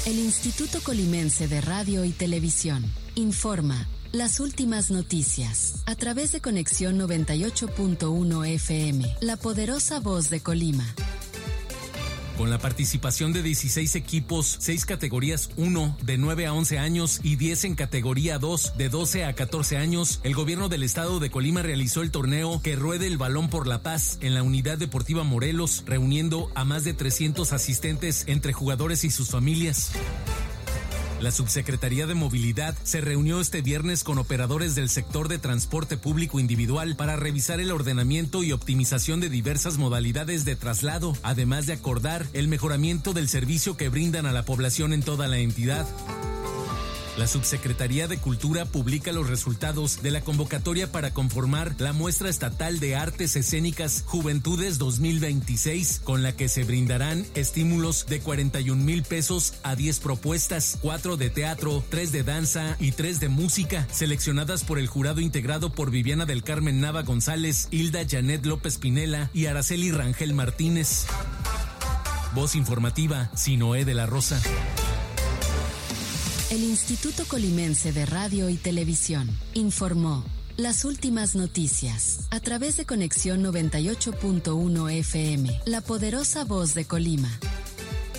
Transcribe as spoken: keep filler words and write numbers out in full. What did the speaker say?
El Instituto Colimense de Radio y Televisión informa las últimas noticias a través de Conexión noventa y ocho punto uno F M, la poderosa voz de Colima. Con la participación de dieciséis equipos, seis categorías uno de nueve a once años y diez en categoría dos de doce a catorce años, el gobierno del estado de Colima realizó el torneo Que Ruede el Balón por la Paz en la Unidad Deportiva Morelos, reuniendo a más de trescientos asistentes entre jugadores y sus familias. La Subsecretaría de Movilidad se reunió este viernes con operadores del sector de transporte público individual para revisar el ordenamiento y optimización de diversas modalidades de traslado, además de acordar el mejoramiento del servicio que brindan a la población en toda la entidad. La Subsecretaría de Cultura publica los resultados de la convocatoria para conformar la muestra estatal de artes escénicas Juventudes dos mil veintiséis, con la que se brindarán estímulos de cuarenta y un mil pesos a diez propuestas, cuatro de teatro, tres de danza y tres de música, seleccionadas por el jurado integrado por Viviana del Carmen Nava González, Hilda Janet López Pinela y Araceli Rangel Martínez. Voz informativa, Sinoé de la Rosa. El Instituto Colimense de Radio y Televisión informó las últimas noticias a través de Conexión noventa y ocho punto uno F M, la poderosa voz de Colima.